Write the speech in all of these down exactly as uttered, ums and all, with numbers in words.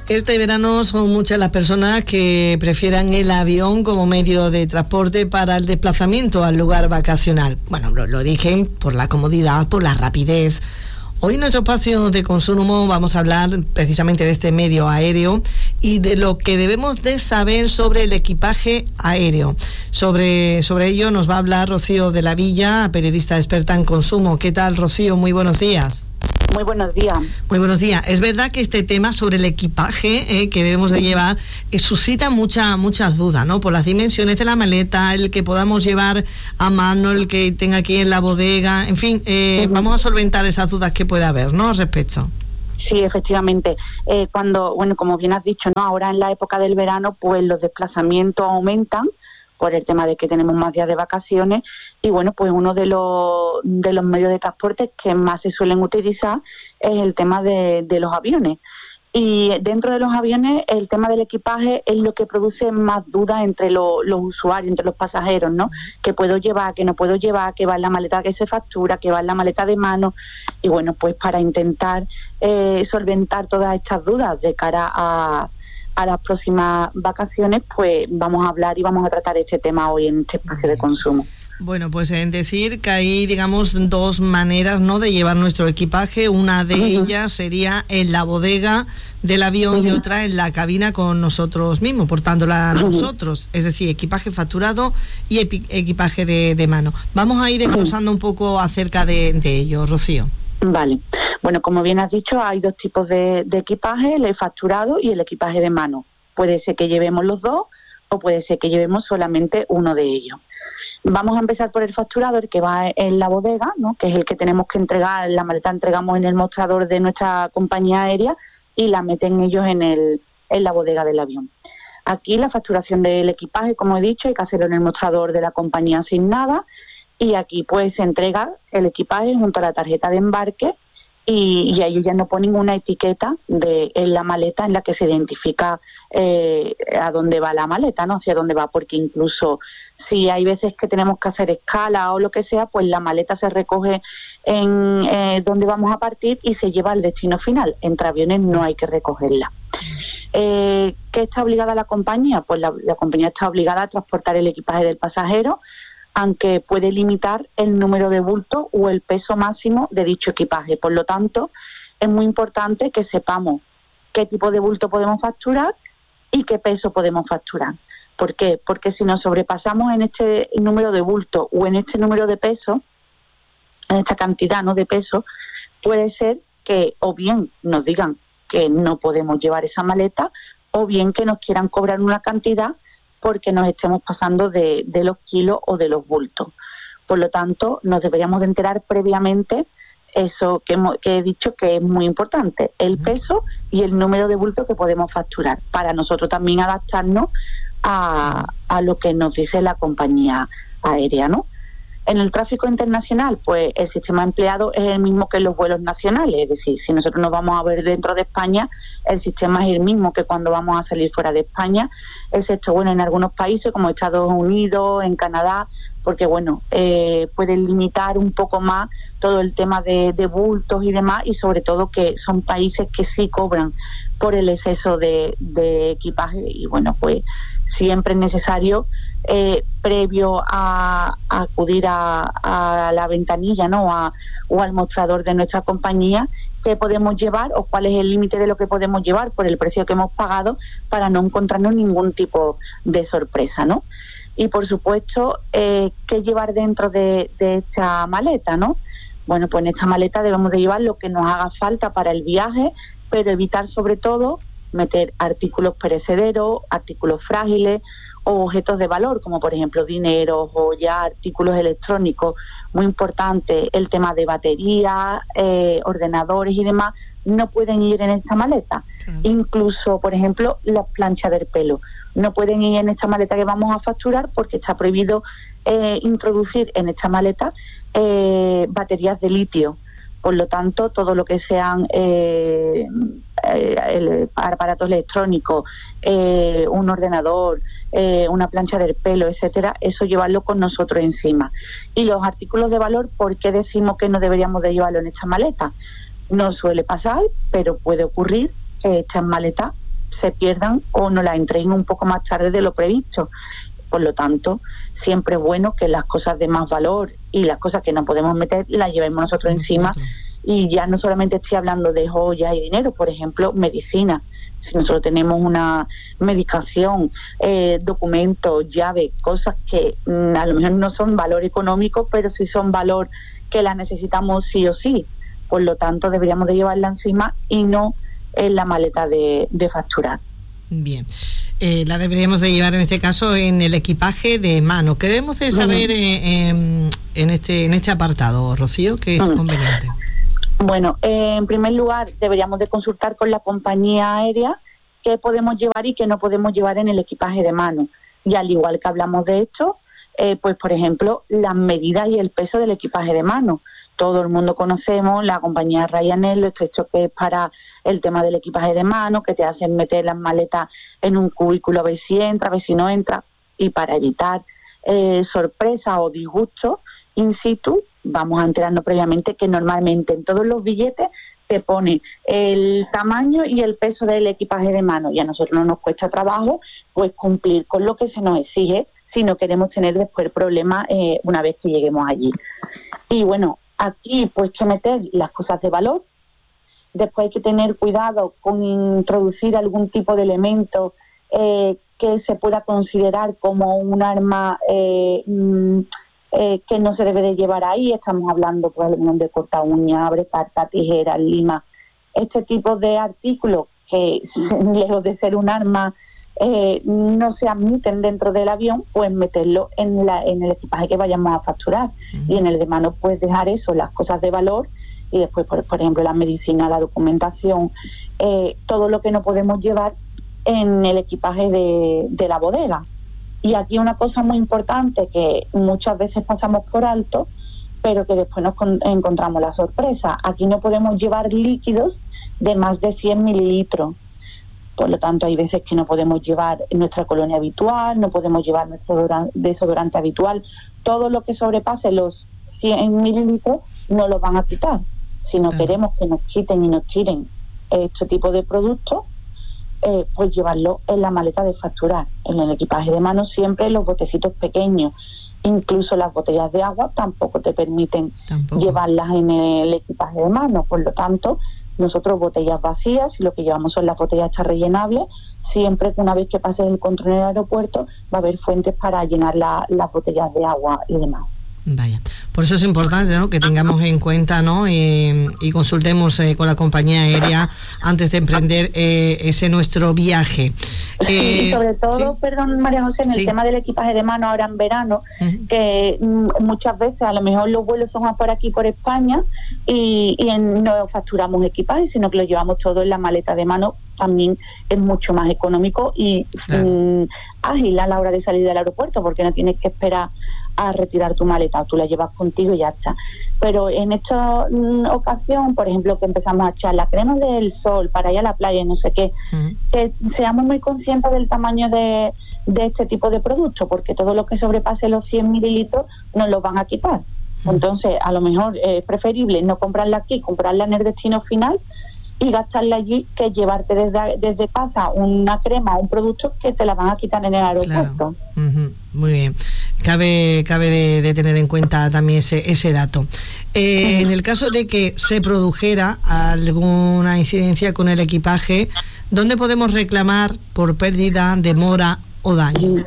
Este verano son muchas las personas que prefieran el avión como medio de transporte para el desplazamiento al lugar vacacional. Bueno, lo, lo dije por la comodidad, por la rapidez. Hoy en nuestro espacio de consumo vamos a hablar precisamente de este medio aéreo y de lo que debemos de saber sobre el equipaje aéreo. Sobre, sobre ello nos va a hablar Rocío de la Villa, periodista experta en consumo. ¿Qué tal, Rocío? Muy buenos días. Muy buenos días. Muy buenos días. Es verdad que este tema sobre el equipaje eh, que debemos de llevar eh, suscita mucha, muchas dudas, ¿no? Por las dimensiones de la maleta, el que podamos llevar a mano, el que tenga aquí en la bodega, en fin, eh, uh-huh. Vamos a solventar esas dudas que puede haber, ¿no? Al respecto. Sí, efectivamente. Eh, cuando, bueno, como bien has dicho, ¿no? Ahora en la época del verano, pues los desplazamientos aumentan por el tema de que tenemos más días de vacaciones y bueno, pues uno de los de los medios de transporte que más se suelen utilizar es el tema de, de los aviones. Y dentro de los aviones el tema del equipaje es lo que produce más dudas entre lo, los usuarios, entre los pasajeros, ¿no? ¿Qué puedo llevar, qué no puedo llevar, qué va en la maleta que se factura, qué va en la maleta de mano? Y bueno, pues para intentar eh, solventar todas estas dudas de cara a a las próximas vacaciones, pues vamos a hablar y vamos a tratar este tema hoy en este espacio de consumo. Bueno, pues en decir que hay, digamos, dos maneras, ¿no?, de llevar nuestro equipaje. Una de uh-huh. ellas sería en la bodega del avión uh-huh. y otra en la cabina con nosotros mismos, portándola a uh-huh. nosotros. Es decir, equipaje facturado y epi- equipaje de, de mano. Vamos a ir desglosando uh-huh. un poco acerca de, de ello, Rocío. Vale. Bueno, como bien has dicho, hay dos tipos de, de equipaje, el facturado y el equipaje de mano. Puede ser que llevemos los dos o puede ser que llevemos solamente uno de ellos. Vamos a empezar por el facturado, el que va en la bodega, ¿no?, que es el que tenemos que entregar, la maleta entregamos en el mostrador de nuestra compañía aérea y la meten ellos en, el, en la bodega del avión. Aquí la facturación del equipaje, como he dicho, hay que hacerlo en el mostrador de la compañía asignada. Y aquí pues se entrega el equipaje junto a la tarjeta de embarque y, y ahí ya no ponen una etiqueta de en la maleta en la que se identifica eh, a dónde va la maleta, ¿no? Hacia dónde va, porque incluso si hay veces que tenemos que hacer escala o lo que sea, pues la maleta se recoge en eh, donde vamos a partir y se lleva al destino final. Entre aviones no hay que recogerla. Eh, ¿Qué está obligada la compañía? Pues la, la compañía está obligada a transportar el equipaje del pasajero, aunque puede limitar el número de bultos o el peso máximo de dicho equipaje. Por lo tanto, es muy importante que sepamos qué tipo de bulto podemos facturar y qué peso podemos facturar. ¿Por qué? Porque si nos sobrepasamos en este número de bulto o en este número de peso, en esta cantidad, ¿no?, de peso, puede ser que o bien nos digan que no podemos llevar esa maleta o bien que nos quieran cobrar una cantidad porque nos estemos pasando de, de los kilos o de los bultos. Por lo tanto, nos deberíamos de enterar previamente eso que, hemos, que he dicho que es muy importante, el peso y el número de bultos que podemos facturar, para nosotros también adaptarnos a, a lo que nos dice la compañía aérea, ¿no? En el tráfico internacional, pues el sistema empleado es el mismo que en los vuelos nacionales, es decir, si nosotros nos vamos a ver dentro de España, el sistema es el mismo que cuando vamos a salir fuera de España, excepto, bueno, en algunos países como Estados Unidos, en Canadá, porque, bueno, eh, pueden limitar un poco más todo el tema de, de bultos y demás, y sobre todo que son países que sí cobran por el exceso de, de equipaje, y bueno, pues siempre es necesario, eh, previo a, a acudir a, a la ventanilla, ¿no?, a, o al mostrador de nuestra compañía, qué podemos llevar o cuál es el límite de lo que podemos llevar por el precio que hemos pagado, para no encontrarnos ningún tipo de sorpresa, ¿no? Y por supuesto, eh, qué llevar dentro de, de esta maleta, ¿no? Bueno, pues en esta maleta debemos de llevar lo que nos haga falta para el viaje, pero evitar sobre todo meter artículos perecederos, artículos frágiles o objetos de valor, como por ejemplo dinero, joyas, artículos electrónicos. Muy importante, el tema de baterías, eh, ordenadores y demás, no pueden ir en esta maleta. Uh-huh. Incluso, por ejemplo, las planchas del pelo no pueden ir en esta maleta que vamos a facturar, porque está prohibido eh, introducir en esta maleta eh, baterías de litio. Por lo tanto, todo lo que sean eh, eh, el, aparatos electrónicos, eh, un ordenador, eh, una plancha del pelo, etcétera, eso llevarlo con nosotros encima. Y los artículos de valor, ¿por qué decimos que no deberíamos de llevarlo en esta maleta? No suele pasar, pero puede ocurrir que estas maletas se pierdan o nos las entreguen un poco más tarde de lo previsto. Por lo tanto, siempre es bueno que las cosas de más valor y las cosas que no podemos meter las llevemos nosotros encima. Y ya no solamente estoy hablando de joyas y dinero, por ejemplo, medicina. Si nosotros tenemos una medicación, eh, documentos, llaves, cosas que mm, a lo mejor no son valor económico, pero sí son valor que las necesitamos sí o sí. Por lo tanto, deberíamos de llevarla encima y no en la maleta de, de facturar. Bien. Eh, la deberíamos de llevar en este caso en el equipaje de mano. ¿Qué debemos de saber eh, eh, en este en este apartado, Rocío, que es uh-huh. conveniente? Bueno, eh, en primer lugar, deberíamos de consultar con la compañía aérea qué podemos llevar y qué no podemos llevar en el equipaje de mano. Y al igual que hablamos de esto, eh, pues por ejemplo, las medidas y el peso del equipaje de mano. Todo el mundo conocemos la compañía Ryanair, lo estrecho que es para el tema del equipaje de mano, que te hacen meter las maletas en un cubículo a ver si entra, a ver si no entra, y para evitar eh, sorpresas o disgustos in situ, vamos a enterarnos previamente que normalmente en todos los billetes te pone el tamaño y el peso del equipaje de mano, y a nosotros no nos cuesta trabajo pues cumplir con lo que se nos exige si no queremos tener después problemas eh, una vez que lleguemos allí. Y bueno, aquí pues que meter las cosas de valor. Después hay que tener cuidado con introducir algún tipo de elemento eh, que se pueda considerar como un arma eh, mm, eh, que no se debe de llevar ahí. Estamos hablando pues de corta uña, abre carta, tijeras, lima. Este tipo de artículos que lejos de ser un arma eh, no se admiten dentro del avión, pues meterlo en, la, en el equipaje que vayamos a facturar. Uh-huh. Y en el de mano pues dejar eso, las cosas de valor. Y después, por, por ejemplo, la medicina, la documentación, eh, todo lo que no podemos llevar en el equipaje de, de la bodega. Y aquí una cosa muy importante que muchas veces pasamos por alto, pero que después nos con, encontramos la sorpresa. Aquí no podemos llevar líquidos de más de cien mililitros. Por lo tanto, hay veces que no podemos llevar nuestra colonia habitual, no podemos llevar nuestro desodorante habitual. Todo lo que sobrepase los cien mililitros no lo van a quitar. Si no claro. queremos que nos quiten y nos tiren este tipo de productos, eh, pues llevarlo en la maleta de facturar. En el equipaje de mano siempre los botecitos pequeños, incluso las botellas de agua tampoco te permiten tampoco. llevarlas en el equipaje de mano. Por lo tanto, nosotros botellas vacías, y lo que llevamos son las botellas estas rellenables. Siempre que una vez que pases el control en el aeropuerto va a haber fuentes para llenar la, las botellas de agua y demás. Vaya, por eso es importante, ¿no?, que tengamos en cuenta, ¿no?, y, y consultemos eh, con la compañía aérea antes de emprender eh, ese nuestro viaje. Eh, sí, sobre todo, ¿sí? perdón, María José, en sí. el tema del equipaje de mano ahora en verano, uh-huh. que mm, muchas veces a lo mejor los vuelos son por aquí, por España, y, y en, no facturamos equipaje, sino que lo llevamos todo en la maleta de mano. También es mucho más económico y claro. mm, ágil a la hora de salir del aeropuerto, porque no tienes que esperar a retirar tu maleta, tú la llevas contigo y ya está. Pero en esta mm, ocasión, por ejemplo, que empezamos a echar la crema del sol para ir a la playa y no sé qué, uh-huh. que seamos muy conscientes del tamaño de, de este tipo de producto, porque todo lo que sobrepase los cien mililitros nos lo van a quitar. Uh-huh. Entonces, a lo mejor es preferible no comprarla aquí, comprarla en el destino final y gastarla allí, que llevarte desde, desde casa una crema o un producto que te la van a quitar en el aeropuerto. Claro. Uh-huh. Muy bien. Cabe cabe de, de tener en cuenta también ese, ese dato. Eh, uh-huh. En el caso de que se produjera alguna incidencia con el equipaje, ¿dónde podemos reclamar por pérdida, demora o daño?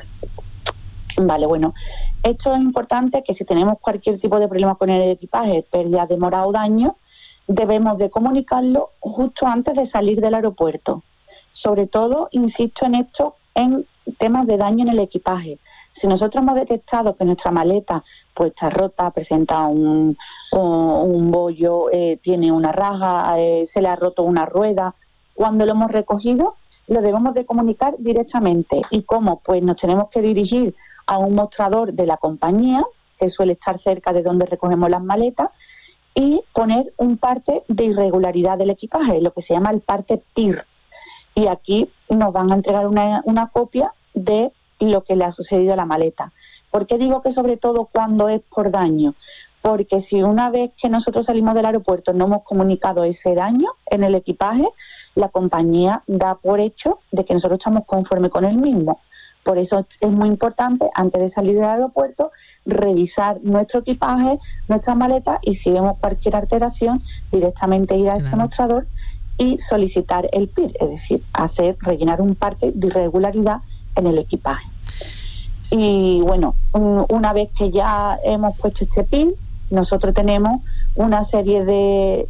Vale, bueno, esto es importante, que si tenemos cualquier tipo de problema con el equipaje, pérdida, demora o daño, debemos de comunicarlo justo antes de salir del aeropuerto. Sobre todo, insisto en esto, en temas de daño en el equipaje. Si nosotros hemos detectado que nuestra maleta pues está rota, presenta un, un, un bollo, eh, tiene una raja, eh, se le ha roto una rueda, cuando lo hemos recogido, lo debemos de comunicar directamente. ¿Y cómo? Pues nos tenemos que dirigir a un mostrador de la compañía, que suele estar cerca de donde recogemos las maletas, y poner un parte de irregularidad del equipaje, lo que se llama el parte P I R. Y aquí nos van a entregar una, una copia de lo que le ha sucedido a la maleta. ¿Por qué digo que sobre todo cuando es por daño? Porque si una vez que nosotros salimos del aeropuerto no hemos comunicado ese daño en el equipaje, la compañía da por hecho de que nosotros estamos conformes con el mismo. Por eso es muy importante, antes de salir del aeropuerto, revisar nuestro equipaje, nuestras maletas, y si vemos cualquier alteración, directamente ir a este mostrador y solicitar el P I R, es decir, hacer rellenar un parte de irregularidad en el equipaje. Sí. Y bueno, un, una vez que ya hemos puesto este P I R, nosotros tenemos una serie de,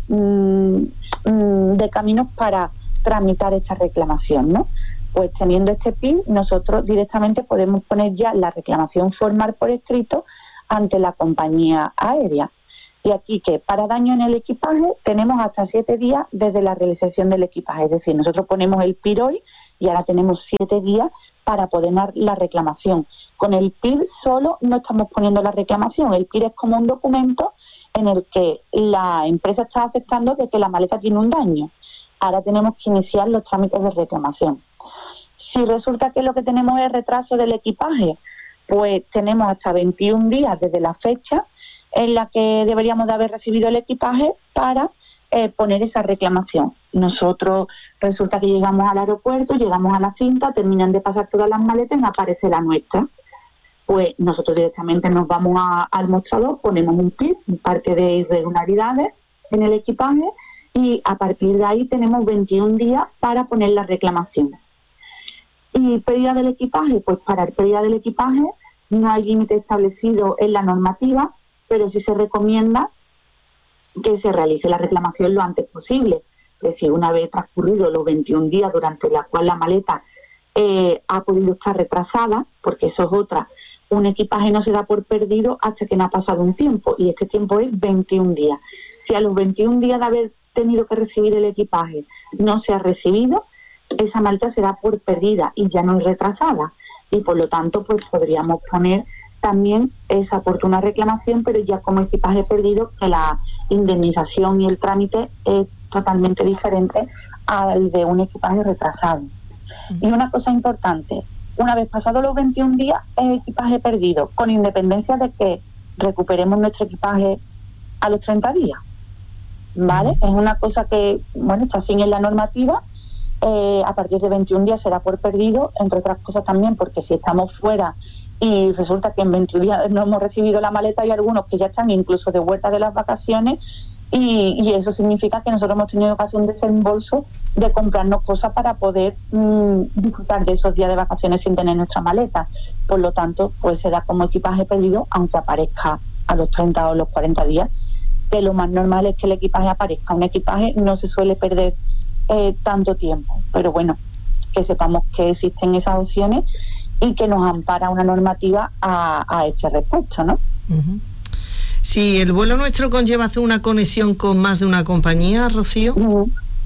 mm, de caminos para tramitar esta reclamación, ¿no? Pues teniendo este P I R, nosotros directamente podemos poner ya la reclamación formal por escrito ante la compañía aérea. Y aquí que para daño en el equipaje tenemos hasta siete días desde la realización del equipaje. Es decir, nosotros ponemos el P I R hoy y ahora tenemos siete días para poder dar la reclamación. Con el P I R solo no estamos poniendo la reclamación. El P I R es como un documento en el que la empresa está aceptando de que la maleta tiene un daño. Ahora tenemos que iniciar los trámites de reclamación. Si resulta que lo que tenemos es retraso del equipaje, pues tenemos hasta veintiún días desde la fecha en la que deberíamos de haber recibido el equipaje para eh, poner esa reclamación. Nosotros resulta que llegamos al aeropuerto, llegamos a la cinta, terminan de pasar todas las maletas y aparece la nuestra. Pues nosotros directamente nos vamos a, al mostrador, ponemos un P I R, un parte de irregularidades en el equipaje, y a partir de ahí tenemos veintiún días para poner la reclamación. Y pérdida del equipaje, pues para el pérdida del equipaje no hay límite establecido en la normativa, pero sí se recomienda que se realice la reclamación lo antes posible. Es decir, una vez transcurridos los veintiún días durante la cual la maleta eh, ha podido estar retrasada, porque eso es otra, un equipaje no se da por perdido hasta que no ha pasado un tiempo, y este tiempo es veintiún días. Si a los veintiún días de haber tenido que recibir el equipaje no se ha recibido, esa maleta se da por perdida y ya no es retrasada, y por lo tanto pues podríamos poner también esa oportuna reclamación, pero ya como equipaje perdido, que la indemnización y el trámite es totalmente diferente al de un equipaje retrasado. Uh-huh. Y una cosa importante, una vez pasados los veintiún días es equipaje perdido, con independencia de que recuperemos nuestro equipaje a los treinta días, ¿vale? Uh-huh. Es una cosa que, bueno, está así en la normativa. Eh, a partir de veintiún días será por perdido, entre otras cosas también porque si estamos fuera y resulta que en veintiún días no hemos recibido la maleta, hay algunos que ya están incluso de vuelta de las vacaciones, y, y eso significa que nosotros hemos tenido que hacer un desembolso de comprarnos cosas para poder mmm, disfrutar de esos días de vacaciones sin tener nuestra maleta. Por lo tanto, pues se da como equipaje perdido, aunque aparezca a los treinta o los cuarenta días, que lo más normal es que el equipaje aparezca. Un equipaje no se suele perder Eh, tanto tiempo, pero bueno, que sepamos que existen esas opciones y que nos ampara una normativa a, a este respecto, ¿no? Uh-huh. Si el vuelo nuestro conlleva hacer una conexión con más de una compañía, Rocío. Uh-huh.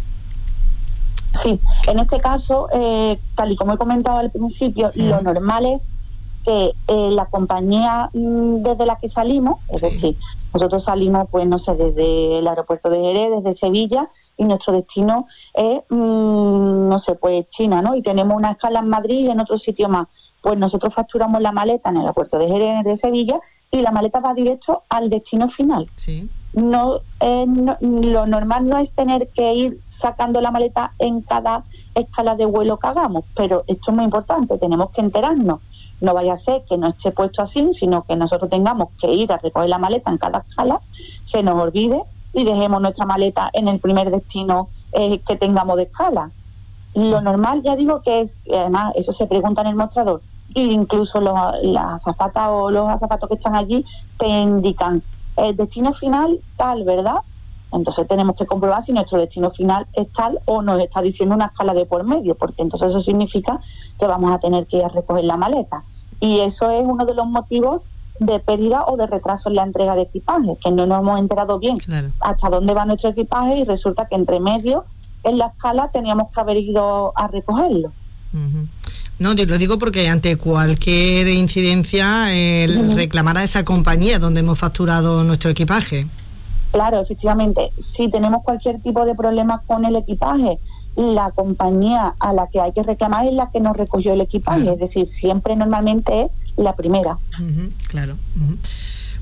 Sí, en este caso, eh, tal y como he comentado al principio, uh-huh. lo normal es que eh, la compañía mmm, desde la que salimos, es sí. decir, nosotros salimos, pues no sé, desde el aeropuerto de Jerez, desde Sevilla, y nuestro destino es, mmm, no sé, pues China, ¿no? Y tenemos una escala en Madrid y en otro sitio más. Pues nosotros facturamos la maleta en el aeropuerto de Jerez, de Sevilla, y la maleta va directo al destino final. Sí. No, eh, no, lo normal no es tener que ir sacando la maleta en cada escala de vuelo que hagamos, pero esto es muy importante, tenemos que enterarnos. No vaya a ser que no esté puesto así, sino que nosotros tengamos que ir a recoger la maleta en cada escala, se nos olvide y dejemos nuestra maleta en el primer destino eh, que tengamos de escala. Lo normal, ya digo, que es, además, eso se pregunta en el mostrador, e incluso los, las azafatas o los azafatos que están allí te indican el destino final tal, ¿verdad? Entonces tenemos que comprobar si nuestro destino final es tal o nos está diciendo una escala de por medio, porque entonces eso significa que vamos a tener que ir a recoger la maleta. Y eso es uno de los motivos de pérdida o de retraso en la entrega de equipaje, que no nos hemos enterado bien claro. hasta dónde va nuestro equipaje, y resulta que entre medio en la escala teníamos que haber ido a recogerlo. Uh-huh. No, te lo digo porque ante cualquier incidencia el uh-huh. reclamar a esa compañía donde hemos facturado nuestro equipaje. Claro, efectivamente, si tenemos cualquier tipo de problema con el equipaje, la compañía a la que hay que reclamar es la que nos recogió el equipaje, claro. es decir, siempre normalmente es la primera. Uh-huh, claro. Uh-huh.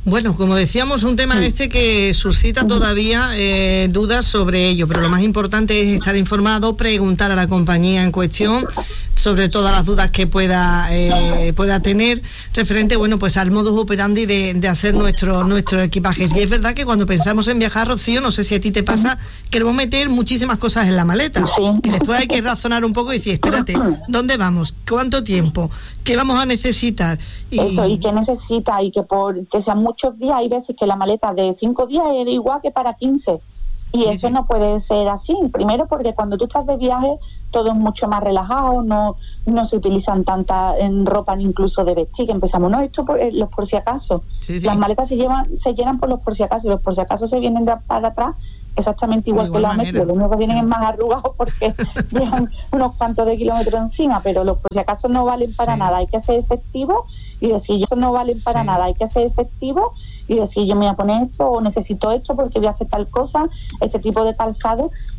Bueno, como decíamos, un tema este que suscita todavía eh, dudas sobre ello, pero lo más importante es estar informado, preguntar a la compañía en cuestión sobre todas las dudas que pueda eh, pueda tener referente, bueno, pues al modus operandi de, de hacer nuestro nuestro equipaje. Y es verdad que cuando pensamos en viajar, Rocío, no sé si a ti te pasa, queremos meter muchísimas cosas en la maleta y después hay que razonar un poco y decir, espérate, ¿dónde vamos? ¿Cuánto tiempo? ¿Qué vamos a necesitar? Y... Eso, y que necesita, y que por que sean muchos días, hay veces que la maleta de cinco días es igual que para quince. Y sí, eso sí. No puede ser así. Primero porque cuando tú estás de viaje todo es mucho más relajado, no no se utilizan tanta en ropa incluso de vestir, que empezamos, no, esto por, eh, los por si acaso. Sí, sí. Las maletas se llevan se llenan por los por si acaso, y los por si acaso se vienen de para atrás exactamente igual, igual que la metro, lo único que vienen es más arrugados porque llevan unos cuantos de kilómetros encima, pero los por si acaso no valen para sí. nada, hay que ser efectivo y decir, yo no valen para sí. nada, hay que ser efectivo y decir, yo me voy a poner esto o necesito esto porque voy a hacer tal cosa, este tipo de calzado,